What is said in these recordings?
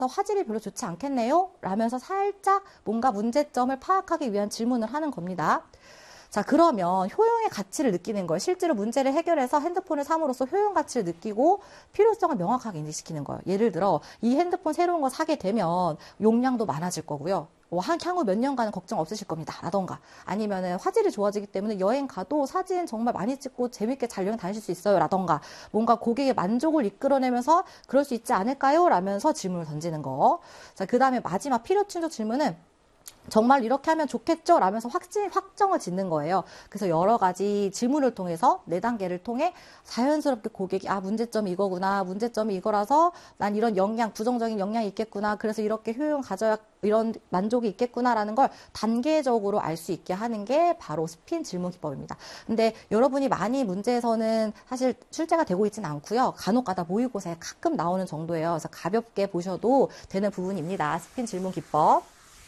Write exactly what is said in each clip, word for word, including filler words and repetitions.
화질이 별로 좋지 않겠네요? 라면서 살짝 뭔가 문제점을 파악하기 위한 질문을 하는 겁니다. 자, 그러면 효용의 가치를 느끼는 거예요. 실제로 문제를 해결해서 핸드폰을 삼으로써 효용 가치를 느끼고 필요성을 명확하게 인지시키는 거예요. 예를 들어 이 핸드폰 새로운 거 사게 되면 용량도 많아질 거고요. 한 향후 몇 년간은 걱정 없으실 겁니다. 라던가 아니면은 화질이 좋아지기 때문에 여행 가도 사진 정말 많이 찍고 재밌게 잘 여행 다니실 수 있어요. 라던가 뭔가 고객의 만족을 이끌어내면서 그럴 수 있지 않을까요? 라면서 질문을 던지는 거. 자, 그 다음에 마지막 필요 충족 질문은 정말 이렇게 하면 좋겠죠? 라면서 확진, 확정을 짓는 거예요. 그래서 여러 가지 질문을 통해서 네 단계를 통해 자연스럽게 고객이 아 문제점이 이거구나, 문제점이 이거라서 난 이런 영향, 부정적인 영향이 있겠구나, 그래서 이렇게 효용 가져야 이런 만족이 있겠구나라는 걸 단계적으로 알 수 있게 하는 게 바로 스핀 질문 기법입니다. 근데 여러분이 많이 문제에서는 사실 출제가 되고 있지는 않고요. 간혹가다 모의고사에 가끔 나오는 정도예요. 그래서 가볍게 보셔도 되는 부분입니다. 스핀 질문 기법.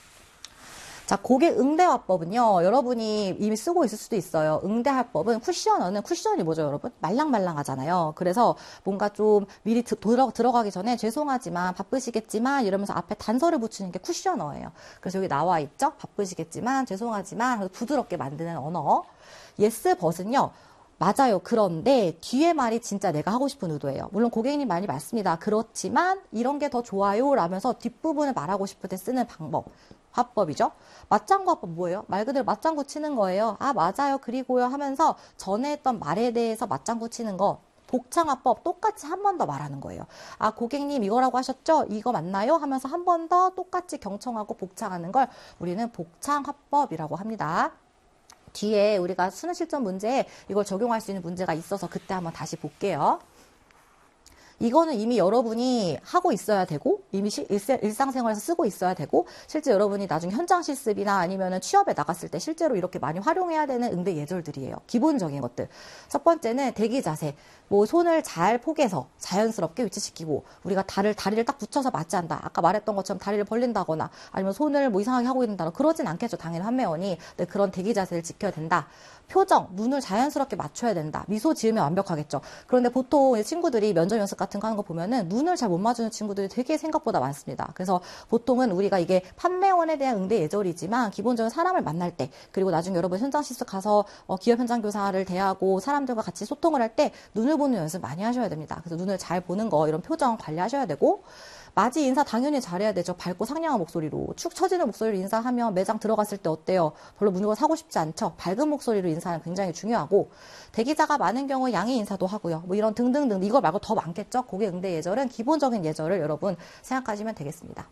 자, 고객 응대화법은요, 여러분이 이미 쓰고 있을 수도 있어요. 응대화법은 쿠셔너는, 쿠션이 뭐죠, 여러분? 말랑말랑하잖아요. 그래서 뭔가 좀 미리 들어, 들어가기 전에 죄송하지만, 바쁘시겠지만, 이러면서 앞에 단서를 붙이는 게 쿠셔너예요. 그래서 여기 나와 있죠? 바쁘시겠지만, 죄송하지만, 부드럽게 만드는 언어. yes, but은요, 맞아요. 그런데 뒤에 말이 진짜 내가 하고 싶은 의도예요. 물론 고객님 말이 맞습니다. 그렇지만 이런 게 더 좋아요 라면서 뒷부분을 말하고 싶을 때 쓰는 방법. 화법이죠. 맞장구 화법 뭐예요? 말 그대로 맞장구 치는 거예요. 아 맞아요. 그리고요 하면서 전에 했던 말에 대해서 맞장구 치는 거. 복창화법 똑같이 한 번 더 말하는 거예요. 아 고객님 이거라고 하셨죠? 이거 맞나요? 하면서 한 번 더 똑같이 경청하고 복창하는 걸 우리는 복창화법이라고 합니다. 뒤에 우리가 수능 실전 문제에 이걸 적용할 수 있는 문제가 있어서 그때 한번 다시 볼게요. 이거는 이미 여러분이 하고 있어야 되고 이미 시, 일상생활에서 쓰고 있어야 되고 실제 여러분이 나중에 현장 실습이나 아니면 취업에 나갔을 때 실제로 이렇게 많이 활용해야 되는 응대 예절들이에요. 기본적인 것들. 첫 번째는 대기 자세. 뭐 손을 잘 포개서 자연스럽게 위치시키고 우리가 다리를, 다리를 딱 붙여서 맞이한다. 아까 말했던 것처럼 다리를 벌린다거나 아니면 손을 뭐 이상하게 하고 있는다. 그러진 않겠죠. 당연히 한매원이. 근데 그런 대기 자세를 지켜야 된다. 표정, 눈을 자연스럽게 맞춰야 된다. 미소 지으면 완벽하겠죠. 그런데 보통 친구들이 면접 연습 같은 거 하는 거 보면은 눈을 잘 못 맞추는 친구들이 되게 생각보다 많습니다. 그래서 보통은 우리가 이게 판매원에 대한 응대 예절이지만 기본적으로 사람을 만날 때 그리고 나중에 여러분 현장 실습 가서 어, 기업 현장 교사를 대하고 사람들과 같이 소통을 할 때 눈을 보는 연습 많이 하셔야 됩니다. 그래서 눈을 잘 보는 거 이런 표정 관리하셔야 되고 맞이 인사 당연히 잘해야 되죠. 밝고 상냥한 목소리로. 축 처지는 목소리로 인사하면 매장 들어갔을 때 어때요? 별로 물건 사고 싶지 않죠? 밝은 목소리로 인사는 굉장히 중요하고 대기자가 많은 경우에 양해 인사도 하고요. 뭐 이런 등등등 이거 말고 더 많겠죠? 고객 응대 예절은 기본적인 예절을 여러분 생각하시면 되겠습니다.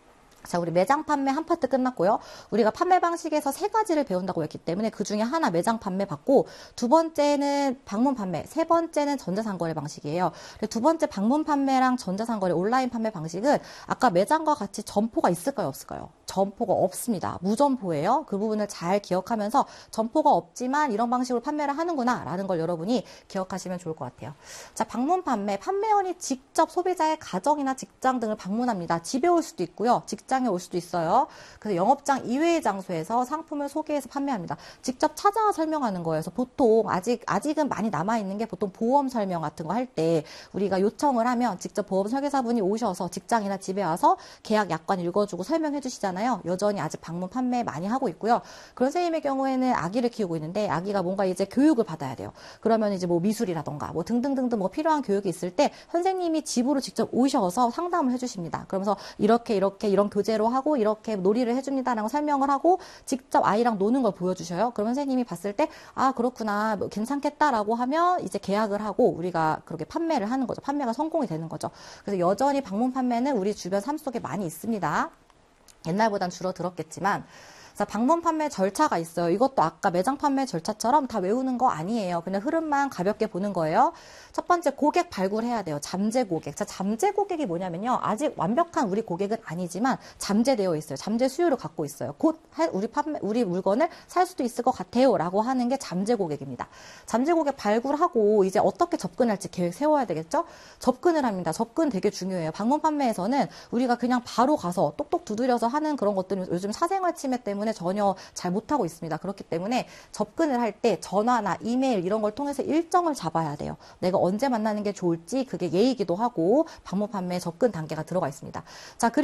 자, 우리 매장 판매 한 파트 끝났고요. 우리가 판매 방식에서 세 가지를 배운다고 했기 때문에 그 중에 하나 매장 판매 받고 두 번째는 방문 판매, 세 번째는 전자상거래 방식이에요. 두 번째 방문 판매랑 전자상거래 온라인 판매 방식은 아까 매장과 같이 점포가 있을까요? 없을까요? 점포가 없습니다. 무점포예요. 그 부분을 잘 기억하면서 점포가 없지만 이런 방식으로 판매를 하는구나 라는 걸 여러분이 기억하시면 좋을 것 같아요. 자, 방문 판매, 판매원이 직접 소비자의 가정이나 직장 등을 방문합니다. 집에 올 수도 있고요. 직장 올 수도 있어요. 그래서 영업장 이외의 장소에서 상품을 소개해서 판매합니다. 직접 찾아와 설명하는 거예요. 그래서 보통 아직 아직은 많이 남아 있는 게 보통 보험 설명 같은 거 할 때 우리가 요청을 하면 직접 보험 설계사분이 오셔서 직장이나 집에 와서 계약 약관 읽어주고 설명해 주시잖아요. 여전히 아직 방문 판매 많이 하고 있고요. 그런 선생님의 경우에는 아기를 키우고 있는데 아기가 뭔가 이제 교육을 받아야 돼요. 그러면 이제 뭐 미술이라던가 뭐 등등등등 뭐 필요한 교육이 있을 때 선생님이 집으로 직접 오셔서 상담을 해주십니다. 그러면서 이렇게 이렇게 이런 교육 제로 하고 이렇게 놀이를 해줍니다라고 설명을 하고 직접 아이랑 노는 걸 보여주셔요. 그럼 선생님이 봤을 때 아 그렇구나 뭐 괜찮겠다라고 하면 이제 계약을 하고 우리가 그렇게 판매를 하는 거죠. 판매가 성공이 되는 거죠. 그래서 여전히 방문 판매는 우리 주변 삶 속에 많이 있습니다. 옛날보단 줄어들었겠지만 자, 방문 판매 절차가 있어요. 이것도 아까 매장 판매 절차처럼 다 외우는 거 아니에요. 그냥 흐름만 가볍게 보는 거예요. 첫 번째, 고객 발굴해야 돼요. 잠재 고객. 자, 잠재 고객이 뭐냐면요. 아직 완벽한 우리 고객은 아니지만 잠재되어 있어요. 잠재 수요를 갖고 있어요. 곧 우리 판매, 우리 물건을 살 수도 있을 것 같아요. 라고 하는 게 잠재 고객입니다. 잠재 고객 발굴하고 이제 어떻게 접근할지 계획 세워야 되겠죠? 접근을 합니다. 접근 되게 중요해요. 방문 판매에서는 우리가 그냥 바로 가서 똑똑 두드려서 하는 그런 것들은 요즘 사생활 침해 때문에 때문에 전혀 잘 못하고 있습니다. 그렇기 때문에 접근을 할 때 전화나 이메일 이런 걸 통해서 일정을 잡아야 돼요. 내가 언제 만나는 게 좋을지 그게 예의이기도 하고 방문 판매 접근 단계가 들어가 있습니다. 자, 그리고